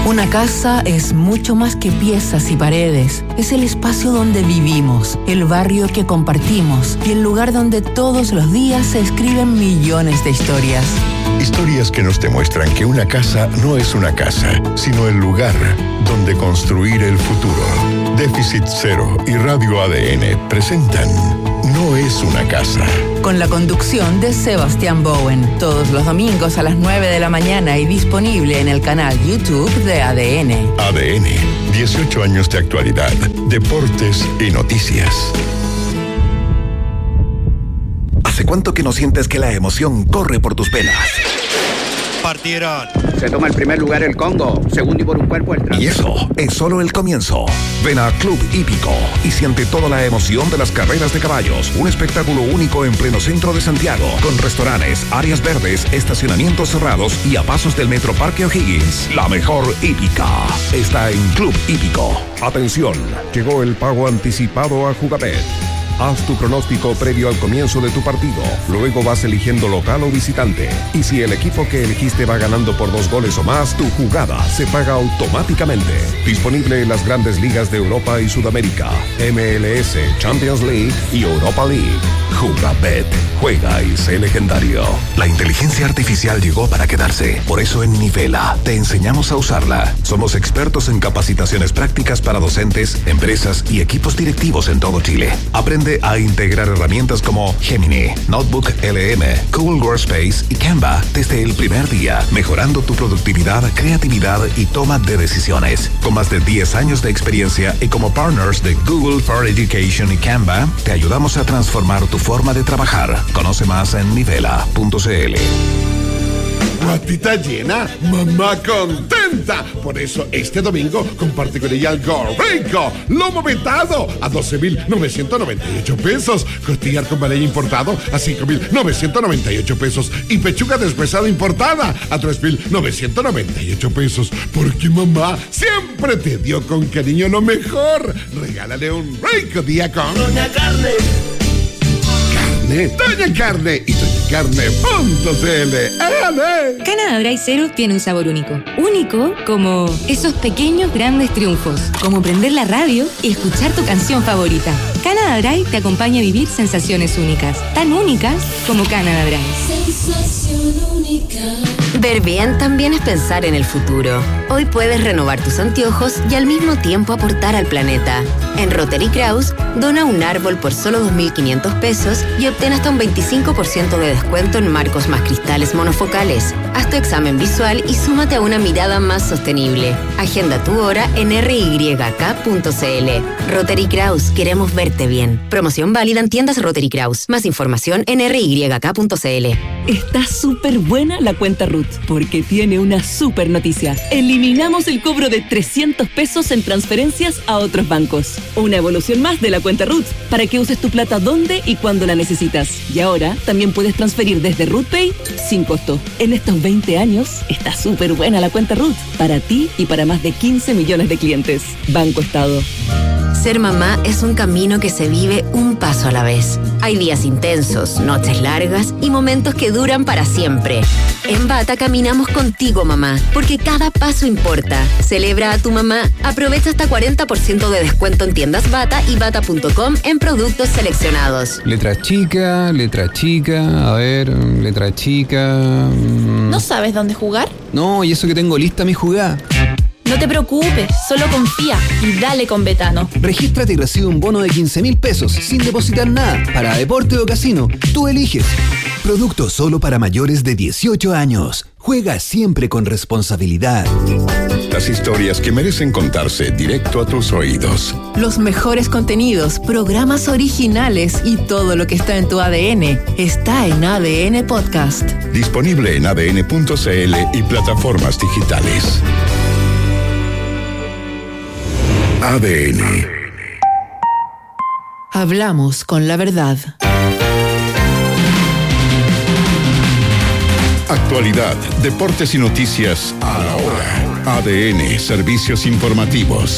Una casa es mucho más que piezas y paredes. Es el espacio donde vivimos, el barrio que compartimos y el lugar donde todos los días se escriben millones de historias. Historias que nos demuestran que una casa no es una casa, sino el lugar donde construir el futuro. Déficit Cero y Radio ADN presentan No es una casa. Con la conducción de Sebastián Bowen, todos los domingos a las 9 de la mañana y disponible en el canal YouTube de ADN. ADN, 18 años de actualidad, deportes y noticias. ¿Hace cuánto que no sientes que la emoción corre por tus venas? Partieron. Se toma el primer lugar el Congo, segundo y por un cuerpo el Trans. Y eso es solo el comienzo. Ven a Club Hípico y siente toda la emoción de las carreras de caballos. Un espectáculo único en pleno centro de Santiago, con restaurantes, áreas verdes, estacionamientos cerrados y a pasos del Metro Parque O'Higgins. La mejor hípica está en Club Hípico. Atención, llegó el pago anticipado a Jugabet. Haz tu pronóstico previo al comienzo de tu partido. Luego vas eligiendo local o visitante. Y si el equipo que elegiste va ganando por 2 goles o más, tu jugada se paga automáticamente. Disponible en las grandes ligas de Europa y Sudamérica, MLS, Champions League y Europa League. Jugabet. Juega y sé legendario. La inteligencia artificial llegó para quedarse. Por eso en Nivela te enseñamos a usarla. Somos expertos en capacitaciones prácticas para docentes, empresas y equipos directivos en todo Chile. Aprende a integrar herramientas como Gemini, Notebook LM, Google Workspace y Canva desde el primer día, mejorando tu productividad, creatividad y toma de decisiones. Con más de 10 años de experiencia y como partners de Google for Education y Canva, te ayudamos a transformar tu forma de trabajar. Conoce más en nivela.cl. Guatita llena, mamá contenta. Por eso este domingo comparte con ella algo rico. Lomo vetado a 12,998 pesos. Costillar con ballet importado a 5,998 pesos. Y pechuga deshuesada importada a 3,998 pesos. Porque mamá siempre te dio con cariño lo mejor. Regálale un rico día con Doña Carne. Doña Carne y DoñaCarne.cl. Canada Dry Zero tiene un sabor único. Único como esos pequeños grandes triunfos. Como prender la radio y escuchar tu canción favorita. Canada Dry te acompaña a vivir sensaciones únicas. Tan únicas como Canada Dry. Sensación única. Ver bien también es pensar en el futuro. Hoy puedes renovar tus anteojos y al mismo tiempo aportar al planeta. En Rotary Kraus, dona un árbol por solo 2.500 pesos y obtén hasta un 25% de descuento en marcos más cristales monofocales. Haz tu examen visual y súmate a una mirada más sostenible. Agenda tu hora en ryk.cl. Rotary Kraus, queremos verte bien. Promoción válida en tiendas Rotary Kraus. Más información en ryk.cl. Está súper buena la cuenta RUT, porque tiene una súper noticia. Eliminamos el cobro de 300 pesos en transferencias a otros bancos. Una evolución más de la cuenta RUT, para que uses tu plata donde y cuando la necesitas. Y ahora también puedes transferir desde RUTPay sin costo. En estos 20 años está súper buena la cuenta RUT, para ti y para más de 15 millones de clientes. Banco Estado. Ser mamá es un camino que se vive un paso a la vez. Hay días intensos, noches largas y momentos que duran para siempre. En Bata caminamos contigo, mamá, porque cada paso importa. Celebra a tu mamá. Aprovecha hasta 40% de descuento en tiendas Bata y bata.com en productos seleccionados. Letra chica, a ver, letra chica... ¿No sabes dónde jugar? No, y eso que tengo lista mi jugada. No te preocupes, solo confía y dale con Betano. Regístrate y recibe un bono de 15.000 pesos sin depositar nada para deporte o casino. Tú eliges. Producto solo para mayores de 18 años. Juega siempre con responsabilidad. Las historias que merecen contarse directo a tus oídos. Los mejores contenidos, programas originales y todo lo que está en tu ADN está en ADN Podcast. Disponible en adn.cl y plataformas digitales. ADN. Hablamos con la verdad. Actualidad, deportes y noticias a la hora. ADN, servicios informativos.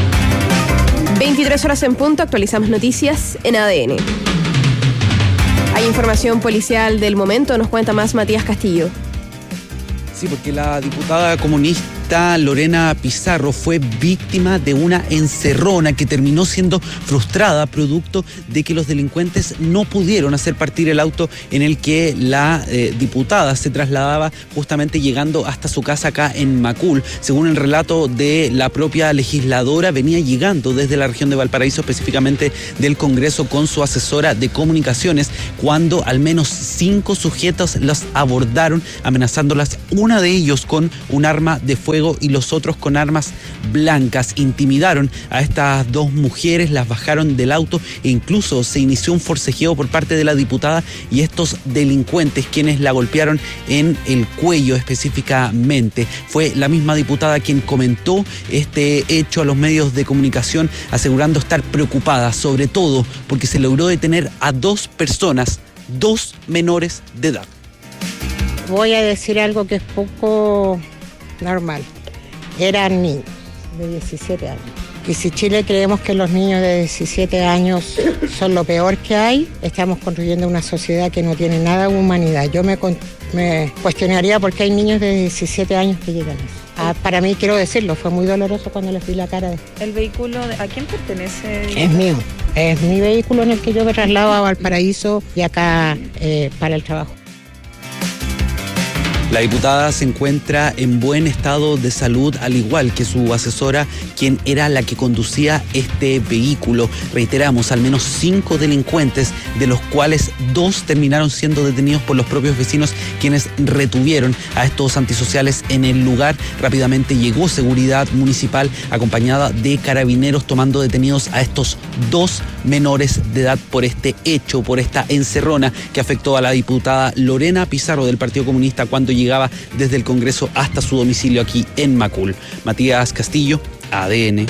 ...23 horas en punto, actualizamos noticias en ADN. Hay información policial del momento, nos cuenta más Matías Castillo. Sí, porque la diputada comunista Lorena Pizarro fue víctima de una encerrona que terminó siendo frustrada producto de que los delincuentes no pudieron hacer partir el auto en el que la diputada se trasladaba, justamente llegando hasta su casa acá en Macul. Según el relato de la propia legisladora, venía llegando desde la región de Valparaíso, específicamente del Congreso, con su asesora de comunicaciones, cuando al menos 5 sujetos las abordaron, amenazándolas, una de ellos con un arma de fuego y los otros con armas blancas. Intimidaron a estas 2 mujeres, las bajaron del auto e incluso se inició un forcejeo por parte de la diputada y estos delincuentes, quienes la golpearon en el cuello específicamente. Fue la misma diputada quien comentó este hecho a los medios de comunicación, asegurando estar preocupada, sobre todo porque se logró detener a 2 personas, 2 menores de edad. Voy a decir algo que es poco normal. Eran niños de 17 años. Y si Chile creemos que los niños de 17 años son lo peor que hay, estamos construyendo una sociedad que no tiene nada de humanidad. Yo me cuestionaría por qué hay niños de 17 años que llegan a eso. Para mí, quiero decirlo, fue muy doloroso cuando les vi la cara. ¿El vehículo a quién pertenece? Es mío. Es mi vehículo en el que yo me traslado a Valparaíso y acá para el trabajo. La diputada se encuentra en buen estado de salud, al igual que su asesora, quien era la que conducía este vehículo. Reiteramos, al menos 5 delincuentes, de los cuales 2 terminaron siendo detenidos por los propios vecinos, quienes retuvieron a estos antisociales en el lugar. Rápidamente llegó seguridad municipal acompañada de carabineros, tomando detenidos a estos 2 menores de edad por este hecho, por esta encerrona que afectó a la diputada Lorena Pizarro del Partido Comunista cuando llegaba desde el Congreso hasta su domicilio aquí en Macul. Matías Castillo, ADN.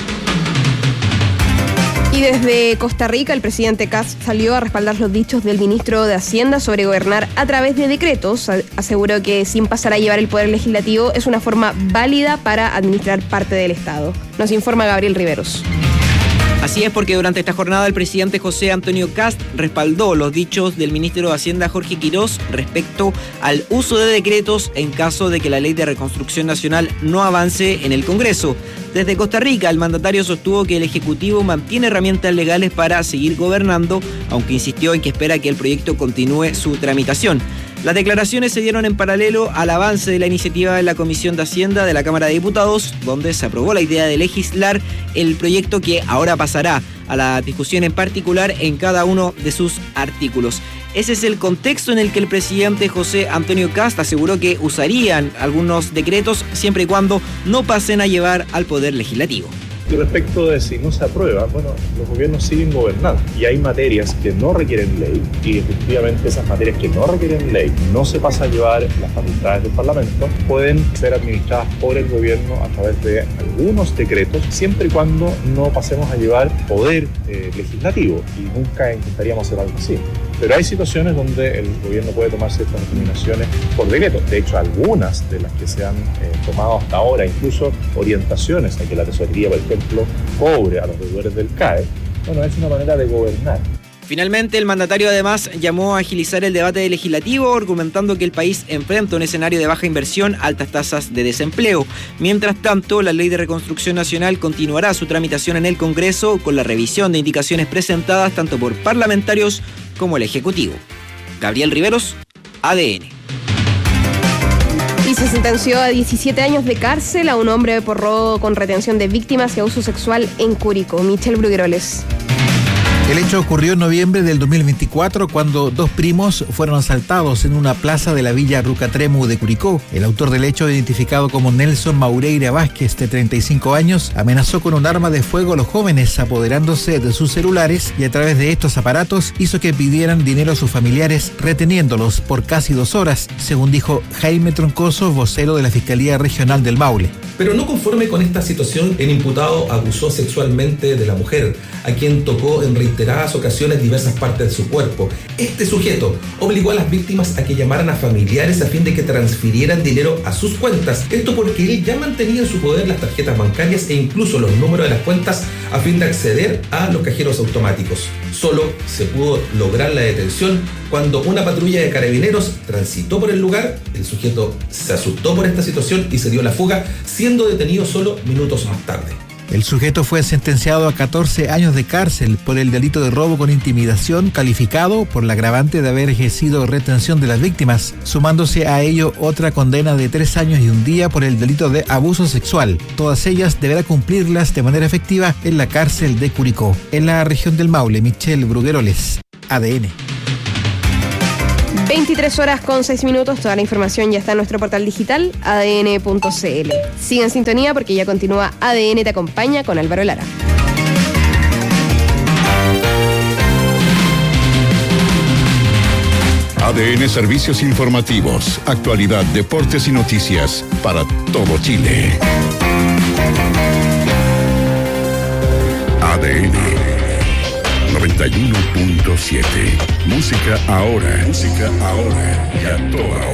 Y desde Costa Rica, el presidente Kast salió a respaldar los dichos del ministro de Hacienda sobre gobernar a través de decretos. Aseguró que sin pasar a llevar el poder legislativo es una forma válida para administrar parte del Estado. Nos informa Gabriel Riveros. Así es, porque durante esta jornada el presidente José Antonio Kast respaldó los dichos del ministro de Hacienda Jorge Quirós respecto al uso de decretos en caso de que la Ley de Reconstrucción Nacional no avance en el Congreso. Desde Costa Rica, el mandatario sostuvo que el Ejecutivo mantiene herramientas legales para seguir gobernando, aunque insistió en que espera que el proyecto continúe su tramitación. Las declaraciones se dieron en paralelo al avance de la iniciativa en la Comisión de Hacienda de la Cámara de Diputados, donde se aprobó la idea de legislar el proyecto que ahora pasará a la discusión en particular en cada uno de sus artículos. Ese es el contexto en el que el presidente José Antonio Kast aseguró que usarían algunos decretos siempre y cuando no pasen a llevar al Poder Legislativo. Y respecto de si no se aprueba, bueno, los gobiernos siguen gobernando y hay materias que no requieren ley y efectivamente esas materias que no requieren ley no se pasa a llevar las facultades del Parlamento, pueden ser administradas por el gobierno a través de algunos decretos, siempre y cuando no pasemos a llevar poder legislativo, y nunca intentaríamos hacer algo así. Pero hay situaciones donde el gobierno puede tomar ciertas determinaciones por decreto. De hecho, algunas de las que se han tomado hasta ahora, incluso orientaciones a que la tesorería, por ejemplo, cobre a los deudores del CAE, bueno, es una manera de gobernar. Finalmente, el mandatario además llamó a agilizar el debate legislativo, argumentando que el país enfrenta un escenario de baja inversión, altas tasas de desempleo. Mientras tanto, la Ley de Reconstrucción Nacional continuará su tramitación en el Congreso con la revisión de indicaciones presentadas tanto por parlamentarios como el Ejecutivo. Gabriel Riveros, ADN. Y se sentenció a 17 años de cárcel a un hombre por robo con retención de víctimas y abuso sexual en Curicó. Michelle Brugueroles. El hecho ocurrió en noviembre del 2024 cuando 2 primos fueron asaltados en una plaza de la villa Rucatremu de Curicó. El autor del hecho, identificado como Nelson Maureira Vázquez, de 35 años, amenazó con un arma de fuego a los jóvenes, apoderándose de sus celulares, y a través de estos aparatos hizo que pidieran dinero a sus familiares, reteniéndolos por casi 2 horas, según dijo Jaime Troncoso, vocero de la Fiscalía Regional del Maule. Pero no conforme con esta situación, el imputado abusó sexualmente de la mujer, a quien tocó en reiteradas ocasiones diversas partes de su cuerpo. Este sujeto obligó a las víctimas a que llamaran a familiares a fin de que transfirieran dinero a sus cuentas. Esto porque él ya mantenía en su poder las tarjetas bancarias e incluso los números de las cuentas a fin de acceder a los cajeros automáticos. Solo se pudo lograr la detención cuando una patrulla de carabineros transitó por el lugar. El sujeto se asustó por esta situación y se dio la fuga, siendo detenido solo minutos más tarde. El sujeto fue sentenciado a 14 años de cárcel por el delito de robo con intimidación, calificado por la agravante de haber ejercido retención de las víctimas, sumándose a ello otra condena de 3 años y un día por el delito de abuso sexual. Todas ellas deberá cumplirlas de manera efectiva en la cárcel de Curicó. En la región del Maule, Michelle Brugueroles, ADN. 23 horas con 6 minutos, toda la información ya está en nuestro portal digital adn.cl. Sigan en sintonía porque ya continúa ADN Te Acompaña con Álvaro Lara. ADN Servicios Informativos, actualidad, deportes y noticias para todo Chile. ADN 91.7. Música ahora. Música ahora y a toda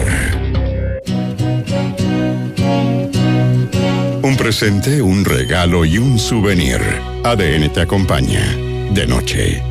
hora. Un presente, un regalo y un souvenir. ADN te acompaña de noche.